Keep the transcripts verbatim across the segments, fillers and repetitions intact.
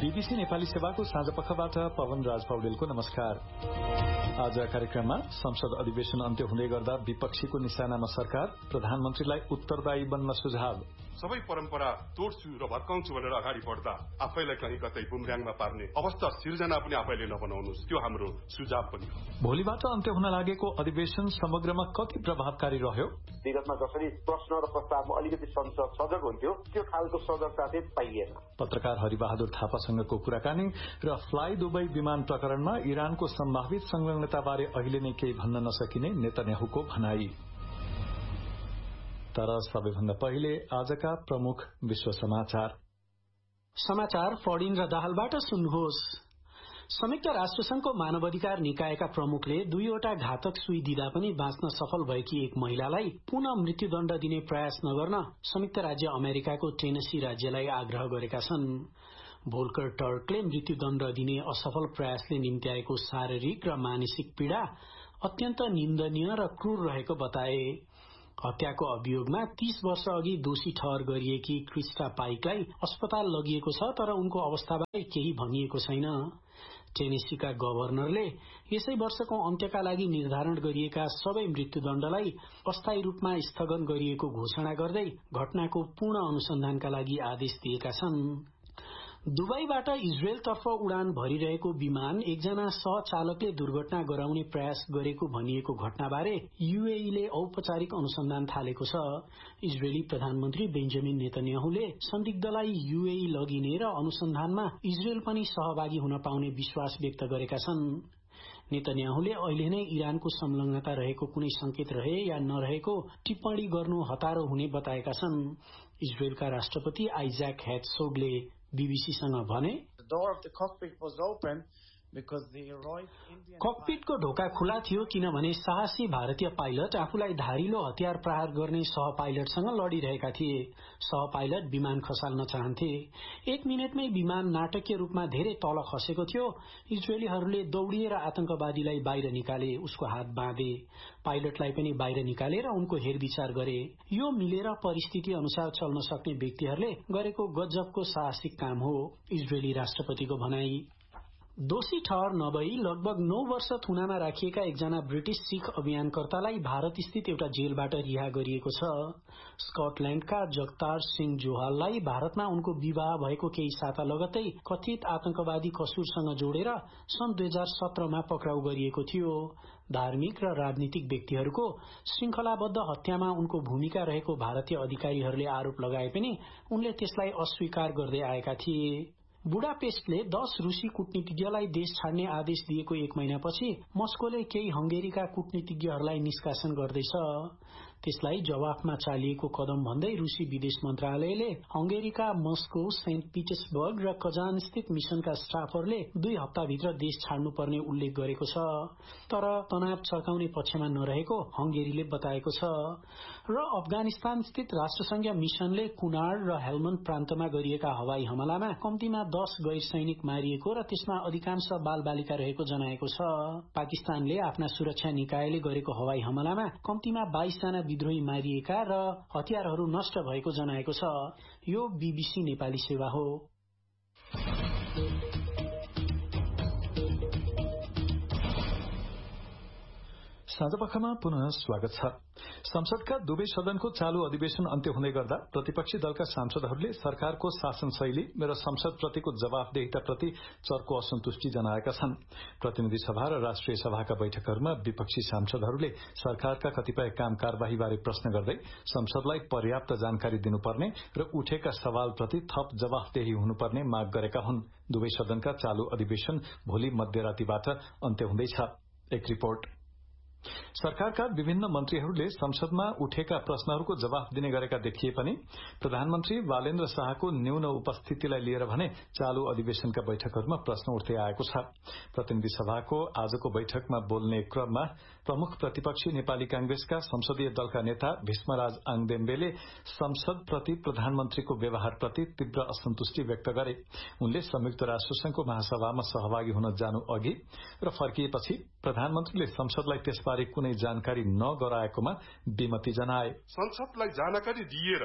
BBC Nepali सेवाको साँझपखबाट पवन राज पौडेलको नमस्कार। आज कार्यक्रममा संसद अधिवेशन अन्त्य हुँदै गर्दा विपक्षीको निशानामा सरकार, प्रधानमन्त्रीलाई उत्तरदायी बन्न सुझाव। सबै परम्परा तोड्छु र भत्काउँछु भनेर अगाडि बढ्दा आफैलाई कहीँ कतै बुमर्याङमा पार्ने अवस्था सिर्जना पनि आफैले नबनाउनुस्, त्यो हाम्रो सुझाव पनि हो। भोलिबाट अन्त्य हुन लागेको अधिवेशन समग्रमा कति प्रभावकारी रह्यो? विगतमा जसरी प्रश्न र प्रस्तावमा अलिकति संसद सजग हुन्थ्यो, त्यो खालको सजगता चाहिँ पाइएन। पत्रकार हरिबहादुर थापासँगको कुराकानी र फ्लाइ दुबई विमान प्रकरणमा इरानको सम्भावित संलग्नताबारे अहिले नै केही भन्न नसकिने नेतन्याहुको भनाई। तर सबैभन्दा पहिले आजका प्रमुख विश्व समाचार। समाचार फर्डिन र दाहालबाट सुन्नुहोस्। संयुक्त राष्ट्रसंघको मानवाधिकार निकायका प्रमुखले दुईवटा घातक सुई दिँदा पनि बाँच्न सफल भएकी एक महिलालाई पुनः मृत्युदण्ड दिने प्रयास नगर्न संयुक्त राज्य अमेरिकाको टेनेसी राज्यलाई आग्रह गरेका छन्। भोल्कर टर्कले मृत्युदण्ड दिने असफल प्रयासले निम्त्याएको शारीरिक र मानसिक पीड़ा अत्यन्त निन्दनीय र क्रूर रहेको बताए। हत्याको अभियोगमा तीस वर्ष अघि दोषी ठहर गरिएकी क्रिस्टा पाइकलाई अस्पताल लगिएको छ, तर उनको अवस्थाबारे केही भनिएको छैन। टेनेसीका गभर्नरले यसै वर्षको अन्त्यका लागि निर्धारण गरिएका सबै मृत्युदण्डलाई अस्थायी रूपमा स्थगन गरिएको घोषणा गर्दै घटनाको पूर्ण अनुसन्धानका लागि आदेश दिएका छन्। दुबईबाट इजरायलतर्फ उडान भरिरहेको विमान एकजना सहचालकले दुर्घटना गराउने प्रयास गरेको भनिएको घटनाबारे यूएईले औपचारिक अनुसन्धान थालेको छ। इजरायली प्रधानमन्त्री बेन्जामिन नेतन्याहुले संदिग्धलाई यूएई लगिने र अनुसन्धानमा इजरायल पनि सहभागी हुन पाउने विश्वास व्यक्त गरेका छन्। नेतन्याहुले अहिले नै इरानको संलग्नता रहेको कुनै संकेत रहे या नरहेको टिप्पणी गर्नु हतारो हुने बताएका छन्। इजरायलका राष्ट्रपति आइजाक हेर्त्जोगले बीबीसीसँग भने, ककपिटको ढोका खुला थियो किनभने साहसी भारतीय पाइलट आफूलाई धारिलो हतियार प्रहार गर्ने सह पाइलटसँग लडिरहेका थिए। सह पाइलट विमान खसाल्न चाहन्थे। एक मिनटमै विमान नाटकीय रूपमा धेरै तल खसेको थियो। इजरायलीहरूले दौडिएर आतंकवादीलाई बाहिर निकाले, उसको हात बाँधे, पाइलटलाई पनि बाहिर निकालेर उनको हेरविचार गरे। यो मिलेर परिस्थिति अनुसार चल्न सक्ने व्यक्तिहरूले गरेको गजबको साहसिक काम हो, इजरायली राष्ट्रपतिको भनाई। दोषी ठहर नभई लगभग नौ वर्ष थुनामा राखिएका एकजना ब्रिटिश सिख अभियानकर्तालाई भारत स्थित एउटा जेलबाट रिहा गरिएको छ। स्कटल्याण्डका जगतार सिंह जोहाललाई भारतमा उनको विवाह भएको केही साता लगत्तै कथित आतंकवादी कसूरसँग जोडेर सन् दुई हजार सत्रमा पक्राउ गरिएको थियो। धार्मिक र राजनीतिक व्यक्तिहरूको श्रृंखलाबद्ध हत्यामा उनको भूमिका रहेको भारतीय अधिकारीहरूले आरोप लगाए पनि उनले त्यसलाई अस्वीकार गर्दै आएका थिए। बुडापेस्टले दस रूसी कूटनीतिज्ञलाई देश छाड्ने आदेश दिएको एक महिनापछि मस्कोले केही हंगेरीका कूटनीतिज्ञहरूलाई निष्कासन गर्दैछ। त्यसलाई जवाफमा चालिएको कदम भन्दै रूसी विदेश मन्त्रालयले हंगेरीका मस्को, सेन्ट पिटर्सबर्ग र कजान स्थित मिशनका स्टाफहरूले दुई हप्ताभित्र देश छाड्नुपर्ने उल्लेख गरेको छ। तर तनाव चर्काउने पक्षमा नरहेको हंगेरीले बताएको छ। र अफगानिस्तान स्थित राष्ट्रसंघीय मिशनले कुनार र हेलमन्ड प्रान्तमा गरिएका हवाई हमलामा कम्तीमा दस गैर सैनिक मारिएको र त्यसमा अधिकांश बाल बालिका रहेको जनाएको छ। पाकिस्तानले आफ्ना सुरक्षा निकायले गरेको हवाई हमलामा कम्तीमा बाइस जना विद्रोही मारिएका र हतियारहरू नष्ट भएको जनाएको छ। यो बीबीसी नेपाली सेवा हो। साँझपखमा पुनः स्वागत छ। संसदका दुवै सदनको चालू अधिवेशन अन्त्य हुँदै गर्दा प्रतिपक्षी दलका सांसदहरूले सरकारको शासन शैली र संसदप्रतिको जवाफदेहिताप्रति चर्को असन्तुष्टि जनाएका छन्। प्रतिनिधि सभा र राष्ट्रिय सभाका बैठकहरूमा विपक्षी सांसदहरूले सरकारका कतिपय काम कार्यवाहीबारे प्रश्न गर्दै संसदलाई पर्याप्त जानकारी दिनुपर्ने र उठेका सवालप्रति थप जवाफदेही हुनुपर्ने माग गरेका हुन्। दुवै सदनका चालू अधिवेशन भोलि मध्यरातीबाट अन्त्य हुँदैछ। एक रिपोर्ट। सरकारका विभिन्न मन्त्रीहरूले संसदमा उठेका प्रश्नहरूको जवाफ दिने गरेका देखिए पनि प्रधानमन्त्री बालेन्द्र शाहको न्यून उपस्थितिलाई लिएर भने चालू अधिवेशनका बैठकहरूमा प्रश्न उठ्दै आएको छ। प्रतिनिधि सभाको आजको बैठकमा बोल्ने क्रममा प्रमुख प्रतिपक्षी नेपाली कांग्रेसका संसदीय दलका नेता भीष्मराज आङदेम्बेले संसदप्रति प्रधानमन्त्रीको व्यवहारप्रति तीव्र असन्तुष्टि व्यक्त गरे। उनले संयुक्त राष्ट्रसंघको महासभामा सहभागी हुन जानु अघि र फर्किएपछि प्रधानमन्त्रीले संसदलाई त्यसबारे कुनै जानकारी नगराएकोमा विमति जनाए। संसदलाई जानकारी दिएर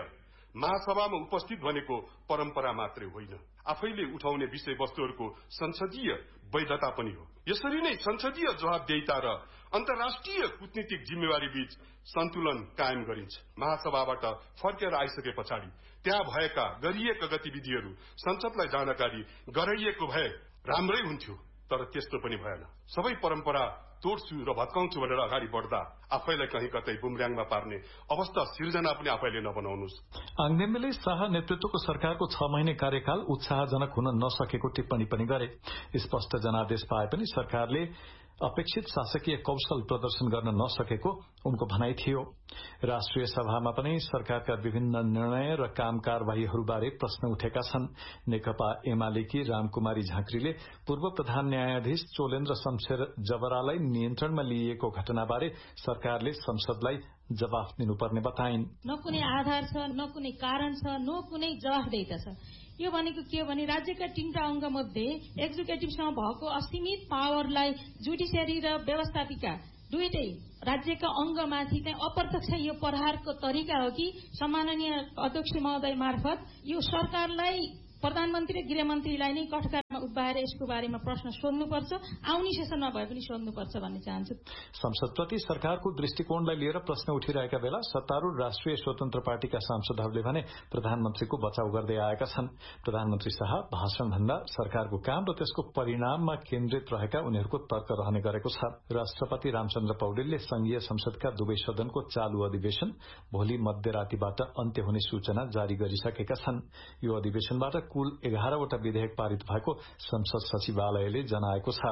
महासभामा उपस्थित भनेको परम्परा मात्रै होइन, आफैले उठाउने विषयवस्तुहरूको संसदीय वैधता पनि हो। यसरी नै संसदीय जवाबदेहिता र अन्तर्राष्ट्रिय कूटनीतिक जिम्मेवारी बीच सन्तुलन कायम गरिन्छ। महासभाबाट फर्केर आइसके पछाडि त्यहाँ भएका गरिएका गतिविधिहरू संसदलाई जानकारी गराइएको भए राम्रै हुन्थ्यो, तर त्यस्तो पनि भएन। सबै परम्परा तोड्छु र भत्काउँछु भनेर अगाडि बढ्दा आफैलाई कहीँ कतै बुमर्याङमा पार्ने अवस्था सिर्जना पनि आफैले नबनाउनुहोस्। आङदेम्बेले शाह नेतृत्वको सरकारको छ महिने कार्यकाल उत्साहजनक हुन नसकेको टिप्पणी पनि गरे। स्पष्ट जनादेश पाए पनि सरकारले अपेक्षित शासकीय कौशल प्रदर्शन गर्न नसकेको उनको भनाई थियो। राष्ट्रिय सभामा पनि सरकारका विभिन्न निर्णय र काम कारवाहीहरूबारे प्रश्न उठेका छन्। नेकपा एमालेकी रामकुमारी झाँक्रीले पूर्व प्रधान न्यायाधीश चोलेन्द्र शमशेर जबरालाई नियन्त्रणमा लिइएको घटनाबारे सरकारले संसदलाई जवाफ दिनुपर्ने बताइन्। न कुनै आधार छ, न कुनै कारण छ, न कुनै जवाफदेहिता छ। यो भनेको के हो भने राज्यका तीनटा अंग मध्ये एक्जिक्युटिभसँग भएको असीमित पावरलाई जुडिसियरी र व्यवस्थापिका दुईटै राज्यका अंगमाथि चाहिँ अप्रत्यक्ष यो प्रहारको तरिका हो कि सम्माननीय अध्यक्ष महोदय मार्फत यो सरकारलाई प्रधानमन्त्री गृहमन्त्रीलाई नै कठघारमा उभ्याएर यसको बारेमा प्रश्न सोध्नुपर्छ, आउने सेसनमा भए पनि सोध्नुपर्छ भन्ने चाहन्छु। संसदप्रति सरकारको दृष्टिकोणलाई लिएर प्रश्न उठिरहेका बेला सत्तारूढ राष्ट्रिय स्वतन्त्र पार्टीका सांसदहरूले भने प्रधानमन्त्रीको बचाउ गर्दै आएका छन्। प्रधानमन्त्री शाह भाषण भन्दा सरकारको काम र त्यसको परिणाममा केन्द्रित रहेका उनीहरूको तर्क रहने गरेको छ। राष्ट्रपति रामचन्द्र पौडेलले संघीय संसदका दुवै सदनको चालू अधिवेशन भोलि मध्यरातीबाट अन्त्य हुने सूचना जारी गरिसकेका छन्। यो अधिवेशनबाट कुल एघारवटा विधेयक पारित भएको संसद सचिवालयले जनाएको छ।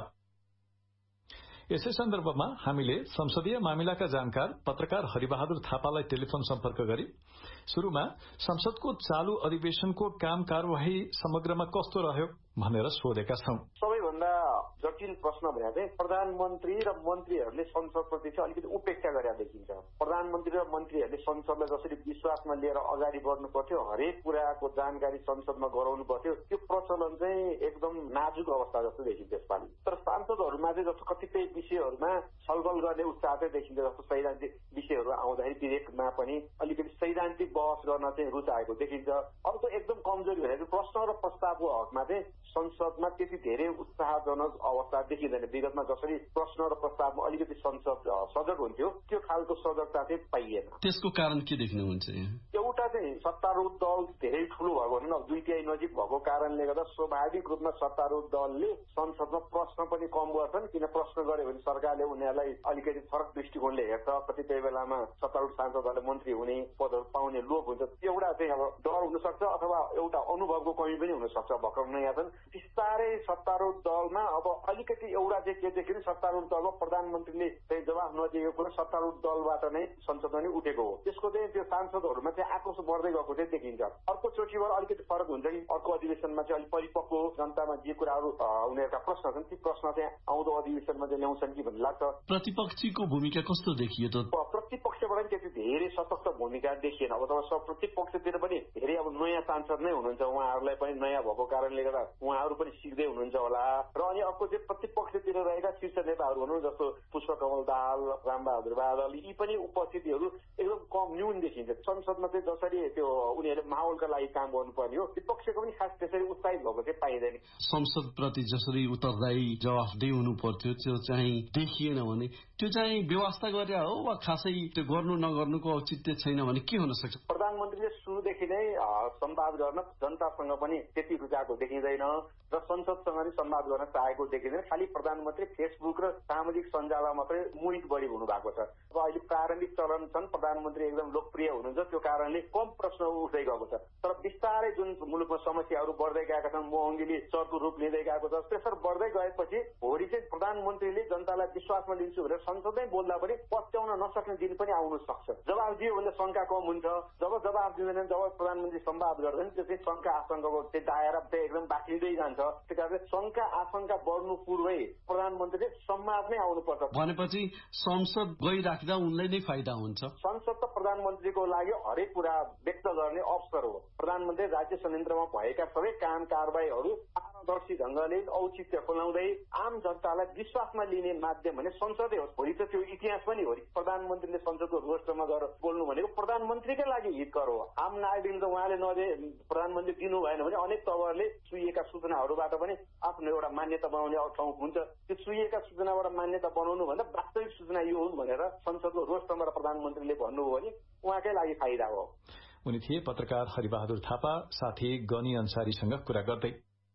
यसै सन्दर्भमा हामीले संसदीय मामिलाका जानकार पत्रकार हरिबहादुर थापालाई टेलिफोन सम्पर्क गरी शुरूमा संसदको चालू अधिवेशनको काम कार्यवाही समग्रमा कस्तो रह्यो भनेर सोधेका छौं। सबैभन्दा जटिल प्रश्न भने चाहिँ प्रधानमन्त्री र मन्त्रीहरूले संसदप्रति चाहिँ अलिकति उपेक्षा गरेर देखिन्छ। प्रधानमन्त्री र मन्त्रीहरूले संसदलाई जसरी विश्वासमा लिएर अगाडि बढ्नु पर्थ्यो, हरेक कुराको जानकारी संसदमा गराउनु पर्थ्यो, त्यो प्रचलन चाहिँ एकदम नाजुक अवस्था जस्तो देखिन्छ यसपालि। तर सांसदहरूमा चाहिँ जस्तो कतिपय विषयहरूमा छलफल गर्ने उत्साह चाहिँ देखिन्छ। जस्तो सैद्धान्तिक विषयहरू आउँदाखेरि विधेयकमा पनि अलिकति सैद्धान्तिक बहस गर्न चाहिँ रुचाएको देखिन्छ। अर्को एकदम कमजोरी भनेको प्रश्न र प्रस्तावको हकमा चाहिँ संसदमा त्यति धेरै उत्साहजनक अवस्था देखिँदैन। विगतमा जसरी प्रश्न र प्रस्तावमा अलिकति संसद सजग हुन्थ्यो, त्यो खालको सजगता चाहिँ पाइएन। त्यसको कारण के देख्नुहुन्छ? एउटा चाहिँ सत्तारूढ दल धेरै ठूलो भएको भनौँ न, दुई तिहाई नजिक भएको कारणले गर्दा स्वाभाविक रूपमा सत्तारूढ दलले संसदमा प्रश्न पनि कम गर्छन्। किन प्रश्न गर्यो भने सरकारले उनीहरूलाई अलिकति फरक दृष्टिकोणले हेर्छ। कतिपय बेलामा सत्तारूढ सांसदहरूले मन्त्री हुने पदहरू पाउने लोभ हुन्छ। एउटा चाहिँ अब डर हुनसक्छ अथवा एउटा अनुभवको कमी पनि हुनसक्छ। भर्खर नयाँ छन्, बिस्तारै सत्तारूढ दलमा अब अलिकति एउटा चाहिँ के देखिने, सत्तारूढ दलमा प्रधानमन्त्रीले चाहिँ जवाफ नदिएको कुरा सत्तारूढ दलबाट नै संसदमा नै उठेको हो। त्यसको चाहिँ त्यो सांसदहरूमा चाहिँ आक्रोश बढ्दै गएको चाहिँ देखिन्छ। अर्को चोटिबाट अलिकति फरक हुन्छ कि अर्को अधिवेशनमा चाहिँ अलिक परिपक्व जनतामा जे कुराहरू उनीहरूका प्रश्न छन् ती प्रश्न चाहिँ आउँदो अधिवेशनमा चाहिँ ल्याउँछन् कि भन्ने लाग्छ। प्रतिपक्षीको भूमिका कस्तो देखियो त? प्रतिपक्षबाट पनि त्यति धेरै सशक्त भूमिका देखिएन। अब तपाईँ प्रतिपक्षतिर पनि धेरै अब नयाँ सांसद नै हुनुहुन्छ, उहाँहरूलाई पनि नयाँ भएको कारणले गर्दा उहाँहरू पनि सिक्दै हुनुहुन्छ होला। र अनि अर्को चाहिँ प्रतिपक्षतिर रहेका शीर्ष नेताहरू भनौँ जस्तो पुष्पकमल दाहाल, रामबहादुर बादल, यी पनि उपस्थितिहरू एकदम कम न्यून देखिन्छ। संसदमा चाहिँ जसरी त्यो उनीहरूले माहौलका लागि काम गर्नुपर्ने हो, विपक्षको पनि खास त्यसरी उत्साहित भएको चाहिँ पाइँदैन। संसदप्रति जसरी उत्तरदायी जवाफदेही हुनु पर्थ्यो त्यो चाहिँ देखिएन भने त्यो चाहिँ व्यवस्था गरे हो वा खासै त्यो गर्नु नगर्नुको औचित्य छैन भने के हुन सक्छ? प्रधानमन्त्रीले सुरुदेखि नै संवाद गर्न जनतासँग पनि त्यति रुचाएको देखिँदैन र संसदसँग पनि संवाद गर्न चाहेको देखिँदैन। खालि प्रधानमन्त्री फेसबुक र सामाजिक सञ्जालमा मात्रै मोहित बढी हुनु भएको छ। अब अहिले प्रारम्भिक चलन छन्, प्रधानमन्त्री एकदम लोकप्रिय हुनुहुन्छ, त्यो कारणले कम प्रश्न उठ्दै गएको छ। तर बिस्तारै जुन मुलुकमा समस्याहरू बढ्दै गएका छन्, महँगीले चर्को रूप लिँदै गएको छ, प्रेसर बढ्दै गएपछि भोलि चाहिँ प्रधानमन्त्रीले जनतालाई विश्वासमा लिन्छु भनेर संसदमै बोल्दा पनि पत्याउन नसक्ने दिन पनि आउन सक्छ। जवाब दियो भने शंका कम हुन्छ। जब जवाब दिँदैन, जब प्रधानमन्त्री संवाद गर्दैन, त्यो चाहिँ शंका आशंकाको चाहिँ दायरा चाहिँ एकदम बाक्लिँदै जान्छ। त्यस कारणले शंका आशंका बढ्नु पूर्वै प्रधानमन्त्रीले संवादमै आउनुपर्छ। भनेपछि संसद गइराख्दा उनलाई नै फाइदा हुन्छ। संसद त प्रधानमन्त्रीको लागि हरेक कुरा व्यक्त गर्ने अवसर हो। प्रधानमन्त्री राज्य संयन्त्रमा भएका सबै काम कारबाहीहरू पारदर्शी ढंगले औचित्य खोलाउँदै आम जनतालाई विश्वासमा लिने माध्यम भने संसदै हो। भोलि त त्यो इतिहास पनि हो। प्रधानमन्त्रीले संसदको रोस्टरमा गएर बोल्नु भनेको प्रधानमन्त्रीकै लागि हितकर हो। आम नागरिकले त उहाँले नदिए प्रधानमन्त्री दिनु भएन भने अनेक तवरले सुइएका सूचनाहरूबाट पनि आफ्नो एउटा मान्यता बनाउने ठाउँ हुन्छ। त्यो सुइएका सूचनाबाट मान्यता बनाउनु भन्दा वास्तविक सूचना यो हुन् भनेर संसदको रोस्टरमा प्रधानमन्त्रीले भन्नुभयो भने उहाँकै लागि फाइदा हो। उनी थिए पत्रकार हरिबहादुर थापा, साथी गनी अन्सारीसँग कुरा गर्दै।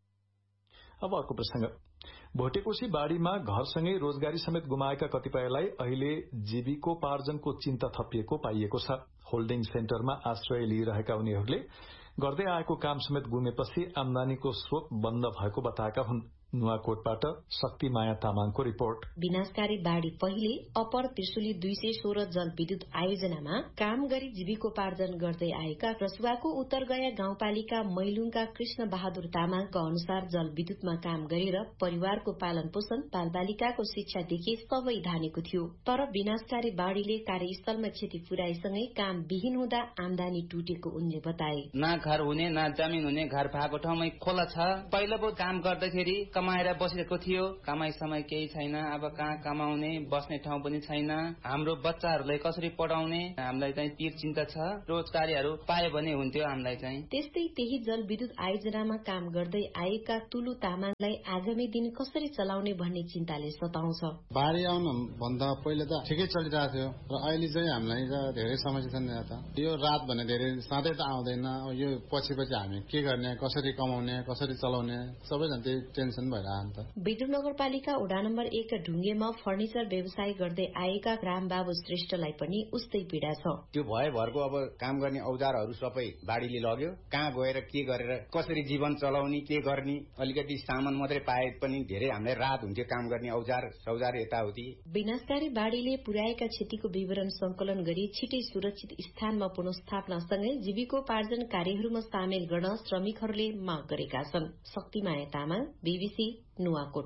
अब अर्को प्रसंग। भोटेकोशी बाढ़ीमा घरसँगै रोजगारी समेत गुमाएका कतिपयलाई अहिले जीविकोपार्जनको चिन्ता थपिएको पाइएको छ। होल्डिङ सेन्टरमा आश्रय लिइरहेका उनीहरूले गर्दै आएको काम समेत गुमेपछि आमदानीको स्रोत बन्द भएको बताएका हुन्। नुवाकोटबाट शक्तिमाया तामाङको रिपोर्ट। विनाशकारी बाढ़ी पहिले अपर त्रिशुली दुई सय सोह्र जलविद्युत आयोजनामा काम गरी जीविकोपार्जन गर्दै आएका रसुवाको उत्तरगया गाउँपालिका मैलुङका कृष्ण बहादुर तामाङका अनुसार जलविद्युतमा काम गरेर परिवारको पालन पोषण बालबालिकाको शिक्षादेखि सबै धानेको थियो। तर विनाशकारी बाढ़ीले कार्यस्थलमा क्षति पुर्याएसँगै काम विहीन हुँदा आमदानी टुटेको उनले बताए। न घर हुने न जमिन हुने, घर भएको ठाउँमै खोला छ। पहिला बहुत काम गर्दाखेरि कमाएर बसेको थियो, कमाई समय केही छैन। अब कहाँ कमाउने, बस्ने ठाउँ पनि छैन। हाम्रो बच्चाहरूलाई कसरी पढाउने हामीलाई चाहिँ तीर चिन्ता छ। रोजगारीहरू पाए भने हुन्थ्यो हामीलाई चाहिँ। त्यस्तै त्यही जलविद्युत आयोजनामा काम गर्दै आएका तुलु तामाङलाई आगामी दिन कसरी चलाउने भन्ने चिन्ताले सताउँछ। बाढी आउनु भन्दा पहिले त ठिकै चलिरहेको थियो र अहिले चाहिँ हामीलाई धेरै समस्या छन्। यो रात भने धेरै सधैँ त आउँदैन। यो पछि पछि हामी के गर्ने, कसरी कमाउने, कसरी चलाउने, सबैजना त्यही टेन्सन बिटु नगरपालिका वडा नम्बर एक ढुङ्गेमा फर्निचर व्यवसाय गर्दै आएका रामबाबु श्रेष्ठलाई पनि उस्तै पीडा छ। त्यो भएभरको अब काम गर्ने औजारहरू सबै बाढीले लग्यो। कहाँ गएर के गरेर कसरी जीवन चलाउने, के गर्ने, अलिकति सामान मात्रै पाए पनि धेरै हामीलाई राहत हुन्थ्यो। काम गर्ने औजार सौजार यताउति। विनाशकारी बाढीले पुर्याएका क्षतिको विवरण संकलन गरी छिटै सुरक्षित स्थानमा पुनस्थापनासँगै जीविकोपार्जन कार्यहरूमा सामेल गर्न श्रमिकहरूले माग गरेका छन्। शक्तिमाया तामाङ, बीबीसी नुवाकोट।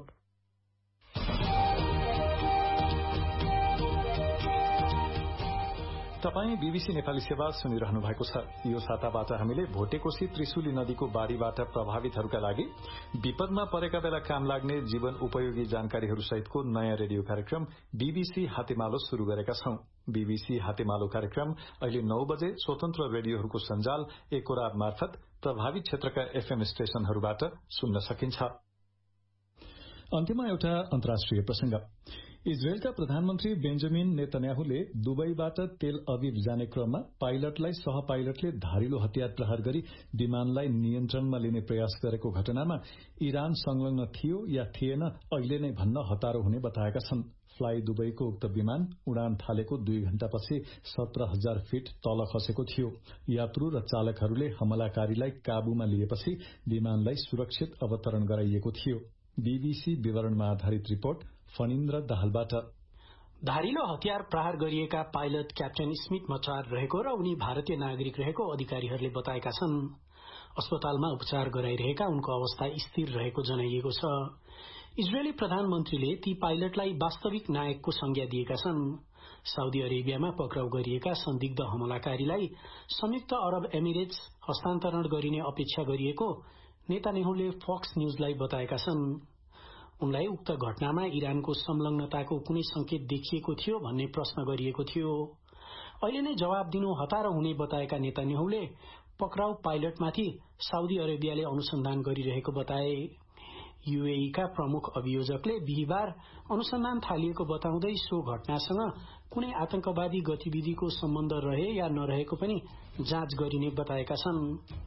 तपाईँ बीबीसी नेपाली सेवा सुनिरहनु भएको छ। यो साताबाट हामीले भोटेकोशी त्रिशुली नदीको बाढ़ीबाट प्रभावितहरूका लागि विपदमा परेका बेला काम लाग्ने जीवन उपयोगी जानकारीहरू सहितको नयाँ रेडियो कार्यक्रम बीबीसी हातेमालो शुरू गरेका छौं। बीबीसी हातेमालो कार्यक्रम अहिले नौ बजे स्वतन्त्र रेडियोहरूको सञ्जाल एकोराब मार्फत प्रभावित क्षेत्रका एफएम स्टेशनहरूबाट सुन्न सकिन्छ। अन्त्यमा एउटा अन्तर्राष्ट्रिय प्रसंग। इजरायलका प्रधानमन्त्री बेन्जामिन नेतन्याहुले दुबईबाट तेल अभिव जाने क्रममा पाइलटलाई सह पाइलटले धारिलो हतियार प्रहार गरी विमानलाई नियन्त्रणमा लिने प्रयास गरेको घटनामा इरान संलग्न थियो या थिएन अहिले नै भन्न हतारो हुने बताएका छन्। फ्लाई दुबईको उक्त विमान उडान थालेको दुई घण्टापछि सत्र हजार फिट तल खसेको थियो। यात्रु र चालकहरूले हमलाकारीलाई काबूमा लिएपछि विमानलाई सुरक्षित अवतरण गराइएको थियो। बीबीसी विवरणमा आधारित रिपोर्ट फनिन्द्र दाहालबाट। धारिलो हतियार प्रहार गरिएका पाइलट क्याप्टेन स्मिथ मचार रहेको र उनी भारतीय नागरिक रहेको अधिकारीहरूले बताएका छन्। अस्पतालमा उपचार गराइरहेका उनको अवस्था स्थिर रहेको जनाइएको छ। इजरायली प्रधानमन्त्रीले ती पाइलटलाई वास्तविक नायकको संज्ञा दिएका छन्। साउदी अरेबियामा पक्राउ गरिएका संदिग्ध हमलाकारीलाई संयुक्त अरब एमिरेट्स हस्तान्तरण गरिने अपेक्षा गरिएको नेतान्याहुले फक्स न्यूजलाई बताएका छन्। उनलाई उक्त घटनामा इरानको संलग्नताको कुनै संकेत देखिएको थियो भन्ने प्रश्न गरिएको थियो। अहिले नै जवाब दिनु हतारो हुने बताएका नेतान्याहुले पक्राउ पाइलटमाथि साउदी अरेबियाले अनुसन्धान गरिरहेको बताए। यूएई का प्रमुख अभियोजकले बिहिबार अनुसन्धान थालिएको बताउँदै सो घटनासँग कुनै आतंकवादी गतिविधिको सम्बन्ध रहे या नरहेको पनि जाँच गरिने बताएका छन्।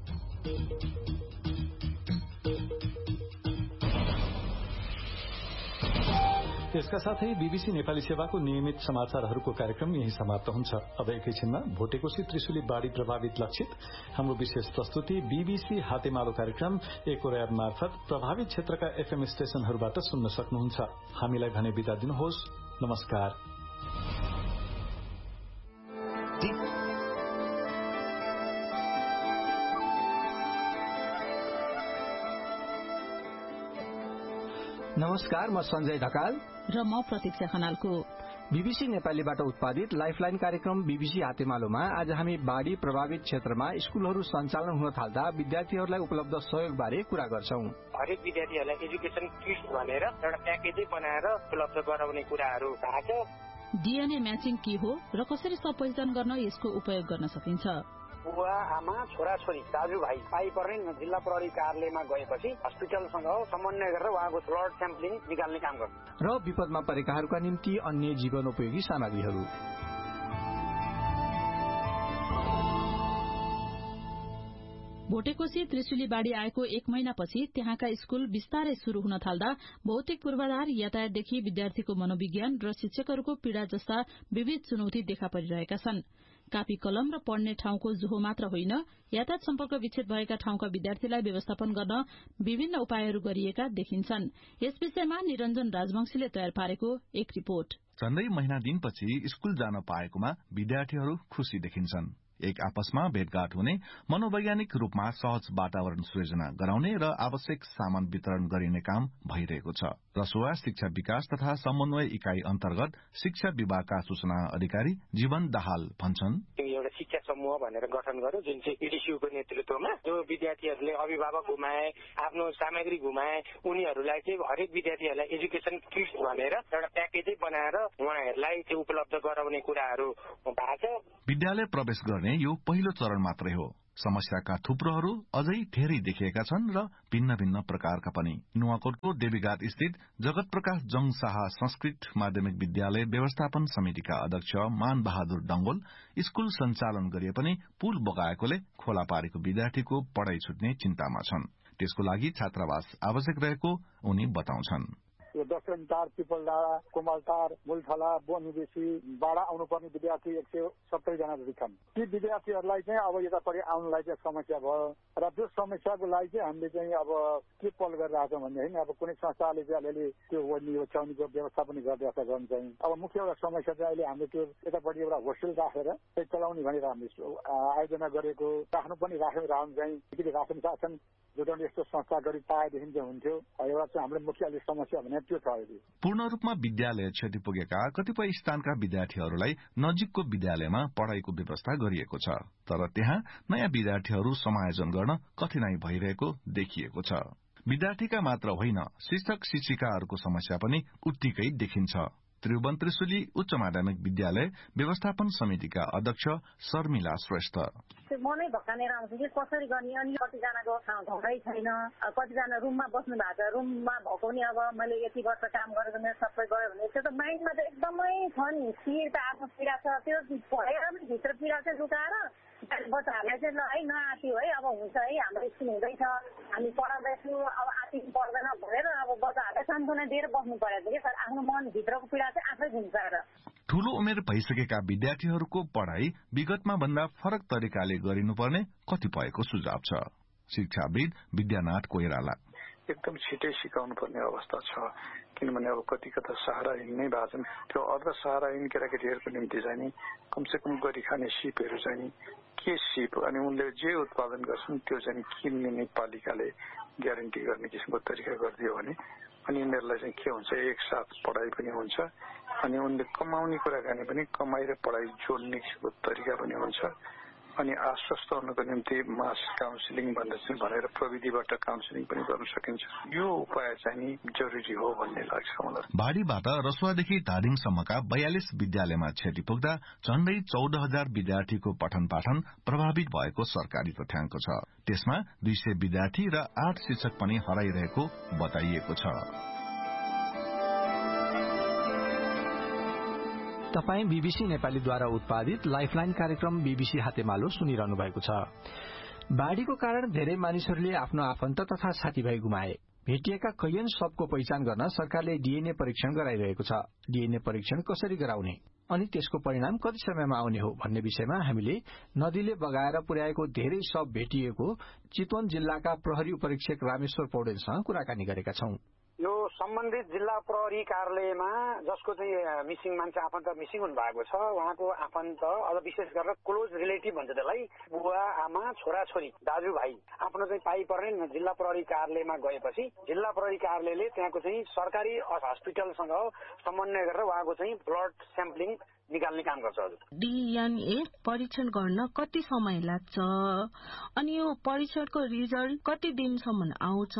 यसका साथै बीबीसी नेपाली सेवाको नियमित समाचारहरूको कार्यक्रम यही समाप्त हुन्छ। अब एकैछिनमा भोटेकोशी त्रिशुली बाढ़ी प्रभावित लक्षित हाम्रो विशेष प्रस्तुति बीबीसी हातेमालो कार्यक्रम एकोराब मार्फत प्रभावित क्षेत्रका एफएम स्टेशनहरूबाट सुन्न सक्नुहुन्छ। हामीलाई भने बिदा दिनुहोस्। नमस्कार। नमस्कार, म सञ्जय ढकाल र म प्रतीक्षा खनालको बीबीसी नेपालीबाट उत्पादित लाइफलाइन कार्यक्रम बीबीसी हातेमालोमा आज हामी बाढ़ी प्रभावित क्षेत्रमा स्कूलहरू सञ्चालन हुन थाल्दा विद्यार्थीहरूलाई उपलब्ध सहयोगबारे कुरा गर्छौं। हरेक विद्यार्थीहरूलाई एजुकेसन किट भनेर एउटा प्याकेजै बनाएर उपलब्ध गराउने कुराहरू भएको छ। डीएनए म्याचिङ के हो र कसरी सब पहिचान गर्न यसको उपयोग गर्न सकिन्छ? बुवा आमा छोराछोरी दाजुभाइ पाइपर्ने जिल्ला प्रहरी कार्यालयमा गएपछि हस्पिटलसँग समन्वय गरेर उहाँको ब्लड स्याम्पलिङ निकाल्ने काम गर्छ। र विपदमा परेकाहरूका निम्ति अन्य जीवनोपयोगी सामग्रीहरू। भोटेकोशी त्रिशुली बाढ़ी आएको एक महिनापछि त्यहाँका स्कूल विस्तारै शुरू हुन थाल्दा भौतिक पूर्वाधार, यातायातदेखि विद्यार्थीको मनोविज्ञान र शिक्षकहरूको पीड़ा जस्ता विविध चुनौती देखा परिरहेका छन्। कापी कलम र पढ्ने ठाउँको जोहो मात्र होइन, यातायात सम्पर्क विच्छेद भएका ठाउँका विद्यार्थीलाई व्यवस्थापन गर्न विभिन्न उपायहरू गरिएका देखिन्छन्। यस विषयमा निरञ्जन राजवंशीले तयार पारेको एक रिपोर्ट। झण्डै महिना दिनपछि स्कूल जान पाएकोमा विद्यार्थीहरू खुशी देखिन्छन्। एक आपसमा भेटघाट हुने, मनोवैज्ञानिक रूपमा सहज वातावरण सृजना गराउने र आवश्यक सामान वितरण गरिने काम भइरहेको छ। रसुवा शिक्षा विकास तथा समन्वय इकाई अन्तर्गत शिक्षा विभागका सूचना अधिकारी जीवन दाहाल भन्छन्, एउटा शिक्षा समूह भनेर गठन गर्यो जुन चाहिँ एडिसियूको नेतृत्वमा। जो विद्यार्थीहरूले अभिभावक गुमाए, आफ्नो सामग्री गुमाए, उनीहरूलाई चाहिँ हरेक विद्यार्थीहरूलाई एजुकेसन किट भनेर एउटा प्याकेजै बनाएर उहाँहरूलाई त्यो उपलब्ध गराउने कुराहरू भएको छ। विद्यालय प्रवेश गर्ने यो पहिलो चरण मात्रै हो। समस्याका थुप्रोहरू अझै धेरै देखिएका छन् र भिन्न भिन्न प्रकारका पनि। नुवाकोटको देवीघाट स्थित जगत प्रकाश जङ शाह संस्कृत माध्यमिक विद्यालय व्यवस्थापन समितिका अध्यक्ष मान बहादुर डंगोल स्कूल सञ्चालन गरिए पनि पुल बगाएकोले खोला पारेको विद्यार्थीको पढ़ाई छुट्ने चिन्तामा छन्। त्यसको लागि छात्रावास आवश्यक रहेको उनी बताउँछन्। यो दक्षिण तार, पिपल डाँडा, कोमलतार, मुलथला, बोनिबेसी, बाडा आउनुपर्ने विद्यार्थी एक सय सत्तरी जना जति छन्। ती विद्यार्थीहरूलाई चाहिँ अब यतापट्टि आउनलाई चाहिँ समस्या भयो र त्यो समस्याको लागि चाहिँ हामीले चाहिँ अब के पहल गरिरहेको छौँ भने होइन, अब कुनै संस्थाले चाहिँ अलिअलि त्यो ओर्नी ओछ्याउनीको व्यवस्थापन गरिरहेको छ भने चाहिँ अब मुख्य एउटा समस्या चाहिँ अहिले हामीले त्यो यतापट्टि एउटा होस्टेल राखेर चाहिँ चलाउने भनेर हामीले आयोजना गरेको राख्नु पनि राख्नु राख्नु चाहिँ अलिकति राख्न चाहन्छन्। जुटाउने यस्तो संस्था गरी पाएदेखि चाहिँ हुन्थ्यो। एउटा चाहिँ हाम्रो मुख्य अलिक समस्या भने त्यो छ। पूर्ण रूपमा विद्यालय क्षति पुगेका कतिपय स्थानका विद्यार्थीहरूलाई नजिकको विद्यालयमा पढ़ाईको व्यवस्था गरिएको छ, तर त्यहाँ नयाँ विद्यार्थीहरू समायोजन गर्न कठिनाई भइरहेको देखिएको छ। विद्यार्थीका मात्र होइन, शिक्षक शिक्षिकाहरूको समस्या पनि उत्तिकै देखिन्छ। त्रिभुवन त्रिशुली उच्च माध्यमिक विद्यालय व्यवस्थापन समितिका अध्यक्ष शर्मिला श्रेष्ठ, मनै भकानेर आउँछ कि कसरी गर्ने, अनि कतिजनाको ठाउँै छैन, कतिजना रुममा बस्नु भएको छ, रुममा भएको नि अब मैले यति वर्ष काम गरेको मेरो सबै गयो भने त्यो त माइन्डमा त एकदमै छ नि। पीड त आफ्नो पीडा छ, त्यो भएर पनि भित्र पीडा चाहिँ लुकाएर बच्चाहरूलाई चाहिँ ल है नआत्यो है, अब हुन्छ है हाम्रो स्कुल हुँदैछ, हामी पढाउँदैछु, अब आति पर्दैन भनेर अब बच्चाहरूलाई सान्त्वना दिएर बस्नु परेको थियो कि आफ्नो मनभित्रको पीडा चाहिँ आफै घुम्साएर। ठूलो उमेर भइसकेका विद्यार्थीहरूको पढ़ाई विगतमा भन्दा फरक तरिकाले गरिनुपर्ने कतिपयको सुझाव छ। शिक्षाविद विद्यानाथ कोइराला, एकदम छिटै सिकाउनु पर्ने अवस्था छ, किनभने अब कति कता सहाराहीन नै भएको छन्। त्यो अर्ध सहाराहीन केटाकेटीहरूको निम्ति चाहिँ नि कमसेकम गरी खाने सिपहरू चाहिँ नि के सिप अनि उनले जे उत्पादन गर्छन् त्यो चाहिँ किन्ने नै पालिकाले ग्यारेन्टी गर्ने किसिमको तरिका गरिदियो भने अनि उनीहरूलाई चाहिँ के हुन्छ, एकसाथ पढाइ पनि हुन्छ अनि उनले कमाउने कुराकानी पनि कमाइ र पढाइ जोड्ने किसिमको तरिका पनि हुन्छ। अनि आश्वस्त हुनको निम्ति मास काउन्सिलिङ भन्दछन् भनेर प्रविधिबाट काउन्सिलिङ पनि गर्न सकिन्छ। यो उपाय चाहिँ जरुरी हो भन्ने लाग्छ मलाई। बाढीबाट रसुवादेखि धादिङसम्मका बयालिस विद्यालयमा क्षति पुग्दा झण्डै चौध हजार विद्यार्थीको पठन पाठन प्रभावित भएको सरकारी तथ्याङ्क छ। त्यसमा दुई सय विद्यार्थी र आठ शिक्षक पनि हराइरहेको बताइएको छ। तपाई बीबीसी नेपालीद्वारा उत्पादित लाइफलाइन कार्यक्रम बीबीसी हातेमालो सुनिरहनु भएको छ। बाढ़ीको कारण धेरै मानिसहरूले आफ्नो आफन्त तथा साथीभाइ गुमाए। भेटिएका कैयन शवको पहिचान गर्न सरकारले डीएनए परीक्षण गराइरहेको छ। डीएनए परीक्षण कसरी गराउने अनि त्यसको परिणाम कति समयमा आउने हो भन्ने विषयमा हामीले नदीले बगाएर पुर्याएको धेरै शव भेटिएको चितवन जिल्लाका प्रहरी उपरीक्षक रामेश्वर पौडेलसँग कुराकानी गरेका छौं। यो सम्बन्धित जिल्ला प्रहरी कार्यालयमा जसको चाहिँ मिसिङ मान्छे आफन्त मिसिङ हुनु भएको छ उहाँको आफन्त अझ विशेष गरेर क्लोज रिलेटिभ भन्छ त्यसलाई बुवा आमा छोराछोरी दाजुभाइ आफ्नो चाहिँ पाइ पर्ने जिल्ला प्रहरी कार्यालयमा गएपछि जिल्ला प्रहरी कार्यालयले त्यहाँको चाहिँ सरकारी हस्पिटलसँग समन्वय गरेर उहाँको चाहिँ ब्लड स्याम्पलिङ निकाल्ने काम गर्छ। हजुर डीएनए परीक्षण गर्न कति समय लाग्छ अनि यो परीक्षणको रिजल्ट कति दिनसम्म आउँछ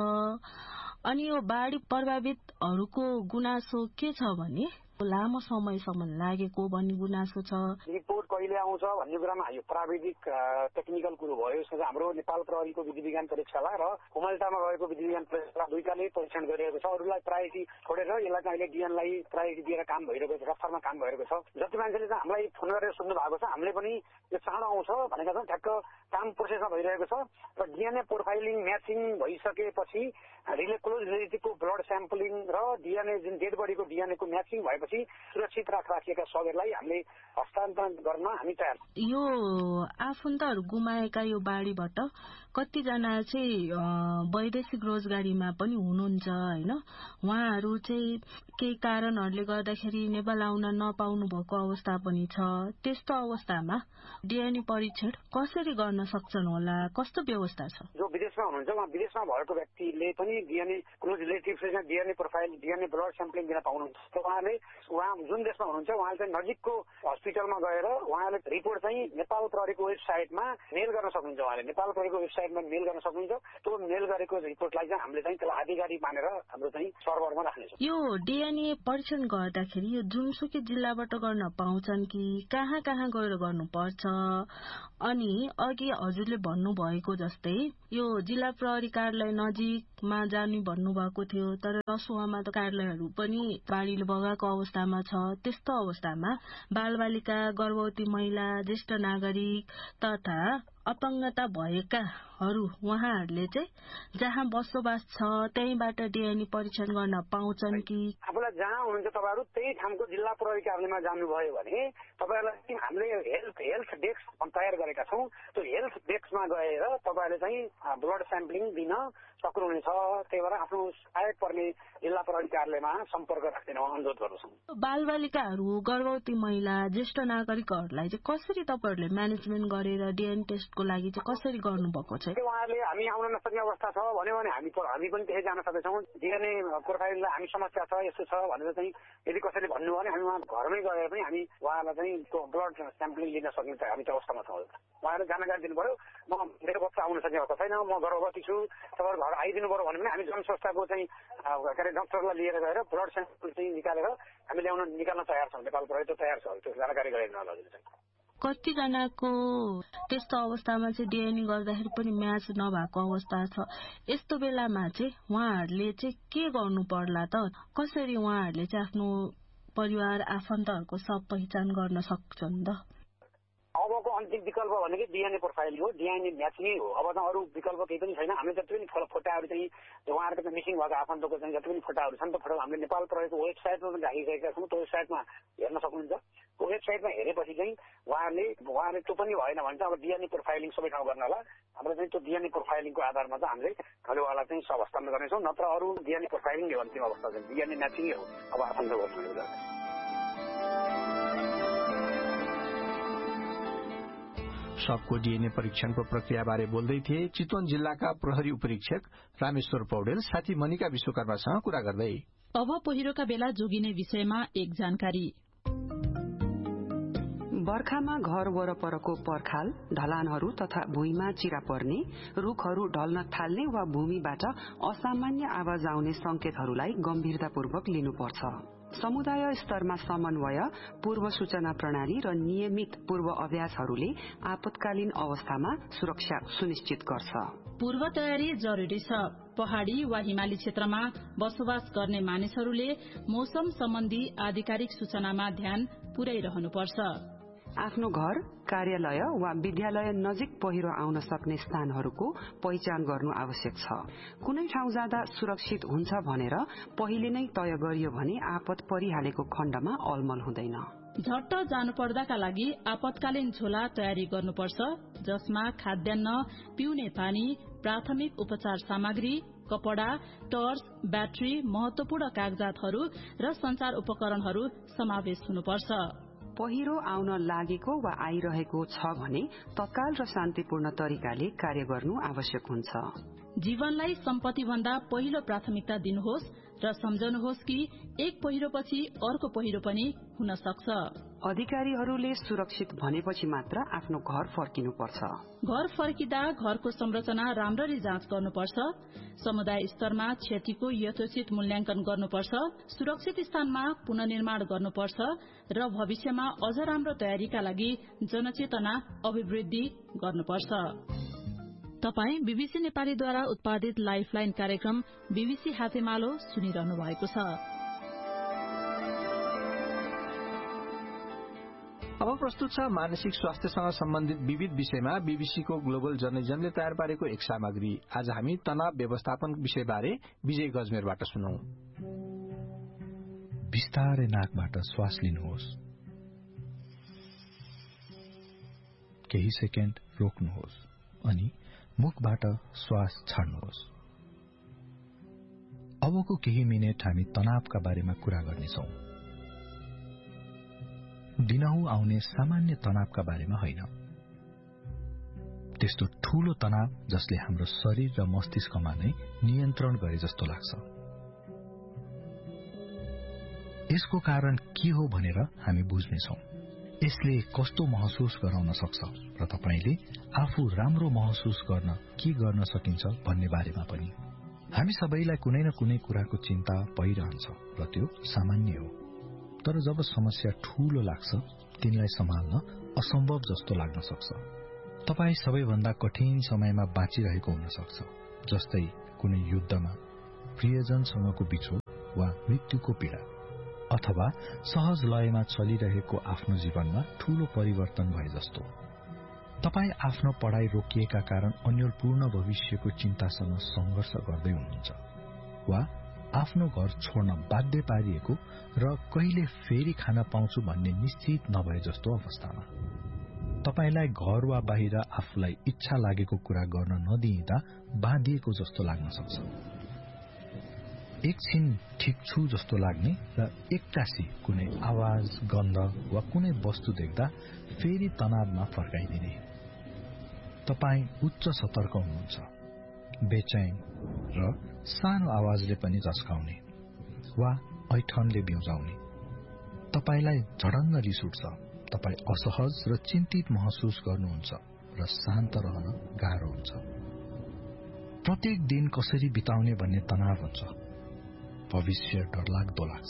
अनि यो बाढी प्रभावितहरूको गुनासो के छ भने लामो समयसम्म लागेको भन्ने गुनासो छ। रिपोर्ट कहिले आउँछ भन्ने कुरामा यो प्राविधिक टेक्निकल कुरो भयो। यसमा हाम्रो नेपाल प्रहरीको विधि विज्ञान परीक्षाला र कुमलटामा रहेको विधि विज्ञान परीक्षाला दुईटाले परीक्षण गरिरहेको छ। अरूलाई प्रायोरिटी छोडेर यसलाई चाहिँ अहिले डिएनलाई प्रायोरिटी दिएर काम भइरहेको छ, रफ्तारमा काम भइरहेको छ। जति मान्छेले चाहिँ हामीलाई फोन गरेर सोध्नु भएको छ हामीले पनि यो चाँडो आउँछ भनेका छौँ। ठ्याक्क काम प्रोसेसमा भइरहेको छ र डिएनए प्रोफाइलिङ म्याचिङ भइसकेपछि रिले क्लोज रिलेटिभको ब्लड स्याम्पलिङ र डिएनए जुन डेड बडीको डिएनएको म्याचिङ भएपछि सुरक्षित राख राखिएका शवहरूलाई हामीले हस्तान्तरण गर्न हामी तयार। यो आफन्तहरू गुमाएका यो बाढीबाट कतिजना चाहिँ वैदेशिक रोजगारीमा पनि हुनुहुन्छ होइन, उहाँहरू चाहिँ केही कारणहरूले गर्दाखेरि नेपाल आउन नपाउनु भएको अवस्था पनि छ। त्यस्तो अवस्थामा डिएनए परीक्षण कसरी गर्न सक्छन् होला, कस्तो व्यवस्था छ? जो विदेशमा हुनुहुन्छ उहाँ विदेशमा भएको व्यक्तिले पनि DNA close रिलेटिभसँग DNA profile DNA blood sampling दिन पाउनुहुन्छ। उहाँले उहाँ जुन देशमा हुनुहुन्छ उहाँले चाहिँ नजिकको हस्पिटलमा गएर उहाँले रिपोर्ट चाहिँ नेपाल प्रहरीको वेबसाइटमा मेल गर्न सक्नुहुन्छ। उहाँले नेपाल प्रहरीको वेबसाइटमा मेल गर्न सक्नुहुन्छ। त्यो मेल गरेको रिपोर्टलाई चाहिँ हामीले चाहिँ त्यसलाई आधिकारिक मानेर हाम्रो चाहिँ सर्भरमा राख्नेछौँ। यो डिएनए परीक्षण गर्दाखेरि यो जुनसुकै जिल्लाबाट गर्न पाउँछन् कि कहाँ कहाँ गएर गर्नुपर्छ? अनि अघि हजुरले भन्नुभएको जस्तै यो जिल्ला प्रहरी कार्यालय नजिकमा जाने भन्नुभएको थियो, तर रसुवामा त कार्यालयहरू पनि बाढीले बगाएको अवस्थामा छ। त्यस्तो अवस्थामा बालबालिका, गर्भवती महिला, ज्येष्ठ नागरिक तथा अपाङ्गता भएकाहरू उहाँहरूले चाहिँ जहाँ बसोबास छ त्यहीबाट डिएनए परीक्षण गर्न पाउँछन् कि? आफूलाई जहाँ हुनुहुन्छ तपाईँहरू त्यही ठाउँको जिल्ला प्रहरी कार्यालयमा जानुभयो भने तपाईँहरूलाई हामीले हेल्थ हेल्थ डेस्क तयार गरेका छौँ। त्यो हेल्थ डेस्कमा गएर तपाईँहरूले चाहिँ ब्लड स्याम्पलिङ दिन सक्नुहुनेछ। त्यही भएर आफ्नो सहायक पर्ने जिल्ला प्रहरी कार्यालयमा सम्पर्क राख्दैन अनुरोध गर्दछौँ। बालबालिकाहरू, गर्भवती महिला, ज्येष्ठ नागरिकहरूलाई चाहिँ कसरी तपाईँहरूले म्यानेजमेन्ट गरेर डिएनए टेस्टको लागि चाहिँ कसरी गर्नुभएको छ? उहाँहरूले हामी आउन नसक्ने अवस्था छ भन्यो भने हामी हामी पनि त्यही जान सक्दैछौँ। डिएनए प्रोफाइललाई हामी समस्या छ यस्तो छ भनेर चाहिँ यदि कसैले भन्नुभयो भने हामी उहाँ घरमै गएर पनि हामी उहाँलाई चाहिँ त्यो ब्लड स्याम्पलिङ लिन सक्ने हामी त्यो अवस्थामा छौँ। उहाँहरूले जानकारी दिनुभयो म मेरो बच्चा आउन सक्ने अवस्था छैन, म गर्भवती छु, तपाईँहरू घर आइदिनु पर्यो भने पनि हामी जनसंस्थाको चाहिँ के अरे डक्टरलाई लिएर गएर ब्लड स्याम्पल चाहिँ निकालेर हामी ल्याउन निकाल्न तयार छौँ। नेपाल प्रहरी त तयार छ, त्यो जानकारी गराइदिनु होला हजुरले चाहिँ। कतिजनाको त्यस्तो अवस्थामा चाहिँ डिएनए गर्दाखेरि पनि म्याच नभएको अवस्था छ। यस्तो बेलामा चाहिँ उहाँहरूले चाहिँ के गर्नु पर्ला त? कसरी उहाँहरूले चाहिँ आफ्नो परिवार आफन्तहरूको सब पहिचान गर्न सक्छन् त? अबको अन्तिम विकल्प भनेको डिएनए प्रोफाइलिङ हो, डिएनए म्याचिङै हो। अब त अरू विकल्प केही पनि छैन। हामीले जति पनि फोटाहरू चाहिँ उहाँहरूको मिसिङ भएको आफन्तको चाहिँ जति पनि फोटाहरू छन् त फोटो हामीले नेपाल प्रहरीको वेबसाइटमा पनि राखिसकेका छौँ। त्यो वेबसाइटमा हेर्न सक्नुहुन्छ। त्यो वेबसाइटमा हेरेपछि चाहिँ उहाँहरूले उहाँले त्यो पनि भएन भने चाहिँ अब डिएनए प्रोफाइलिङ सबै ठाउँ गर्न होला। हाम्रो चाहिँ त्यो डिएनए प्रोफाइलिङको आधारमा चाहिँ हामीले खालि उहाँलाई चाहिँ सब हस्तान्तरण गर्नेछौँ। नत्र अरू डिएनए प्रोफाइलिङ हो अन्तिम अवस्था चाहिँ डिएनए म्याचिङै हो अब आफन्तको गर्नु। सबको डिएनए परीक्षणको प्रक्रियाबारे बोल्दै थिए चितवन जिल्लाका प्रहरी उपरीक्षक रामेश्वर पौडेल साथी मनिका विश्वकर्मासँग कुरा गर्दै। अब पहिरोका बेला जोगिने विषयमा एक जानकारी। बर्खामा घर वरपरको पर्खाल, ढलानहरू तथा भुइँमा चिरा पर्ने, रूखहरू ढल्न थाल्ने वा भूमिबाट असामान्य आवाज आउने संकेतहरूलाई गम्भीरतापूर्वक लिनुपर्छ। समुदाय स्तरमा समन्वय, पूर्व सूचना प्रणाली र नियमित पूर्व अभ्यासहरूले आपतकालीन अवस्थामा सुरक्षा सुनिश्चित गर्छ। पूर्व तयारी जरुरी छ। पहाड़ी वा हिमाली क्षेत्रमा बसोबास गर्ने मानिसहरूले मौसम सम्बन्धी आधिकारिक सूचनामा ध्यान पुर्याइरहनुपर्छ। आफ्नो घर, कार्यालय वा विद्यालय नजिक पहिरो आउन सक्ने स्थानहरूको पहिचान गर्नु आवश्यक छ। कुनै ठाउँ जाँदा सुरक्षित हुन्छ भनेर पहिले नै तय गरियो भने आपत परिहालेको खण्डमा अलमल हुँदैन। झट्ट जानुपर्दाका लागि आपतकालीन झोला तयारी गर्नुपर्छ, जसमा खाद्यान्न, पिउने पानी, प्राथमिक उपचार सामग्री, कपड़ा, टर्च, ब्याट्री, महत्वपूर्ण कागजातहरू र संचार उपकरणहरू समावेश हुनुपर्छ। पहिरो आउन लागेको वा आइरहेको छ भने तत्काल र शान्तिपूर्ण तरिकाले कार्य गर्नु आवश्यक हुन्छ। जीवनलाई सम्पत्ति भन्दा पहिलो प्राथमिकता दिनुहोस् र सम्झनुहोस् कि एक पहिरोपछि अर्को पहिरो पनि हुन सक्छ। अधिकारीहरूले सुरक्षित भनेपछि मात्र आफ्नो घर फर्किनु पर्छ। घर फर्किँदा घरको संरचना राम्ररी जाँच गर्नुपर्छ। समुदाय स्तरमा क्षतिको यथोचित मूल्याङ्कन गर्नुपर्छ। सुरक्षित स्थानमा पुनर्निर्माण गर्नुपर्छ र भविष्यमा अझ राम्रो तयारीका लागि जनचेतना अभिवृद्धि गर्नुपर्छ। तपाई बीबीसी नेपालीद्वारा उत्पादित लाइफलाइन कार्यक्रम बीबीसी हातेमालो सुनिरहनु भएको छ। अब प्रस्तुत छ मानसिक स्वास्थ्यसँग सम्बन्धित विविध विषयमा बीबीसीको ग्लोबल जर्नलिजमले तयार पारेको एक सामग्री। आज हामी तनाव व्यवस्थापन विषयबारे विजय गजमेरबाट सुनौ। बिस्तारै नाकबाट श्वास लिनुहोस्, केही सेकेन्ड रोक्नुहोस् अनि मुखबाट श्वास छाड्नुहोस्। अबको केही मिनेट हामी तनावका बारेमा कुरा गर्नेछौं। दिनहुँ आउने सामान्य तनावका बारेमा होइन, त्यस्तो ठूलो तनाव जसले हाम्रो शरीर र मस्तिष्कमा नै नियन्त्रण गरे जस्तो लाग्छ। यसको कारण के हो भनेर हामी बुझ्नेछौं। यसले कस्तो महसुस गराउन सक्छ र तपाईले आफू राम्रो महसुस गर्न के गर्न सकिन्छ भन्ने बारेमा पनि। हामी सबैलाई कुनै न कुनै कुराको चिन्ता भइरहन्छ र त्यो सामान्य हो। तर जब समस्या ठूलो लाग्छ तिनलाई सम्हाल्न असम्भव जस्तो लाग्न सक्छ। तपाई सबैभन्दा कठिन समयमा बाँचिरहेको हुन सक्छ, जस्तै कुनै युद्धमा, प्रियजनसँगको बिछोड वा मृत्युको पीड़ा, अथवा सहज लयमा चलिरहेको आफ्नो जीवनमा ठूलो परिवर्तन भए जस्तो। तपाई आफ्नो पढ़ाई रोकिएका कारण अन्यलपूर्ण भविष्यको चिन्तासँग संघर्ष गर्दै हुनुहुन्छ, वा आफ्नो घर छोड्न बाध्य पारिएको र कहिले फेरि खान पाउँछु भन्ने निश्चित नभए जस्तो अवस्थामा। तपाईलाई घर वा बाहिर आफूलाई इच्छा लागेको कुरा गर्न नदिइँदा बाँधिएको जस्तो लाग्न सक्छ। एकछिन ठिक छु जस्तो लाग्ने र एक्कासी कुनै आवाज, गन्ध वा कुनै वस्तु देख्दा फेरि तनावमा फर्काइदिने। तपाई उच्च सतर्क हुनुहुन्छ, बेचैन र सानो आवाजले पनि झस्काउने वा ऐठनले बिउजाउने। तपाईलाई झडन्न रिस उठ्छ, तपाई असहज र चिन्तित महसुस गर्नुहुन्छ र शान्त रहन गाह्रो हुन्छ। प्रत्येक दिन कसरी बिताउने भन्ने तनाव हुन्छ। भविष्य डरलाग्दो लाग्छ,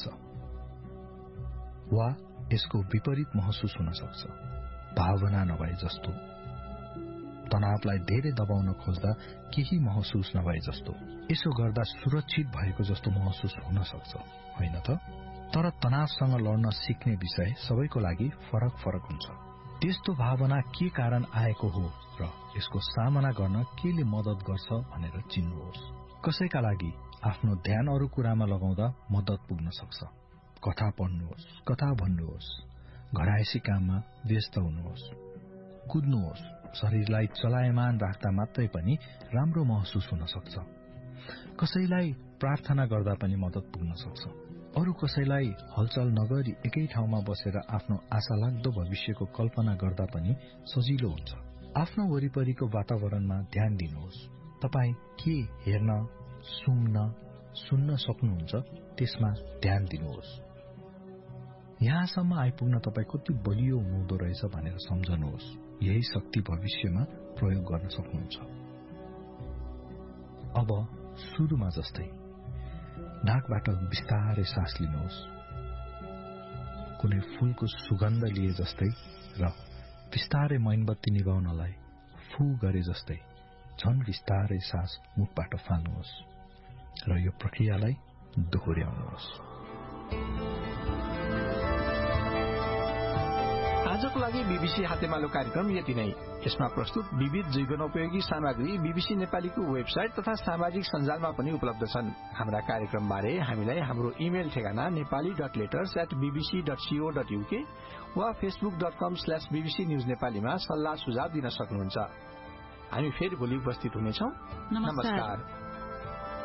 वा यसको विपरीत महसुस हुन सक्छ, भावना नभए जस्तो। तनावलाई धेरै दबाउन खोज्दा केही महसुस नभए जस्तो। यसो गर्दा सुरक्षित भएको जस्तो महसुस हुन सक्छ, होइन त? तर तनावसँग लड्न सिक्ने विषय सबैको लागि फरक फरक हुन्छ। त्यस्तो भावना के कारण आएको हो र यसको सामना गर्न केले मद्दत गर्छ भनेर चिन्नुहोस्। कसैका लागि आफ्नो ध्यान अरू कुरामा लगाउँदा मद्दत पुग्न सक्छ। कथा पढ्नुहोस्, कथा भन्नुहोस्, घरायसी काममा व्यस्त हुनुहोस्, कुद्नुहोस्। शरीरलाई चलायमान राख्दा मात्रै पनि राम्रो महसुस हुन सक्छ। कसैलाई प्रार्थना गर्दा पनि मद्दत पुग्न सक्छ। अरू कसैलाई हलचल नगरी एकै ठाउँमा बसेर आफ्नो आशा लाग्दो भविष्यको कल्पना गर्दा पनि सजिलो हुन्छ। आफ्नो वरिपरिको वातावरणमा ध्यान दिनुहोस्। तपाई के हेर्न, सुन्न, सुन्न सक्नुहुन्छ त्यसमा ध्यान दिनुहोस्। यहाँसम्म आइपुग्न तपाई कति बलियो हुनुहुँदो रहेछ भनेर सम्झनुहोस्। यही शक्ति भविष्यमा प्रयोग गर्न सक्नुहुन्छ। अब सुरुमा जस्तै नाकबाट बिस्तारै सास लिनुहोस्, कुनै फूलको सुगन्ध लिए जस्तै, र बिस्तारै मैनबत्ती निभाउनलाई फू गरे जस्तै झन बिस्तारै सास मुखबाट फाल्नुहोस् र यो प्रक्रियालाई दोहोर्याउनुहोस्। आजको लागि बीबीसी हातेमालो कार्यक्रम यति नै। यसमा प्रस्तुत विविध जीवनोपयोगी सामग्री बीबीसी नेपालीको वेबसाइट तथा सामाजिक सञ्जालमा पनि उपलब्ध छन्। हाम्रा कार्यक्रम बारे हामीलाई हाम्रो इमेल ठेगाना Nepali dot letters at BBC dot CO dot UK वा फेसबुक डट कम स्ल्याश बीबीसी न्यूज नेपालीमा सल्लाह सुझाव दिन सक्नुहुन्छ। हामी फेरि भोलि उपस्थित हुनेछौं। नमस्कार।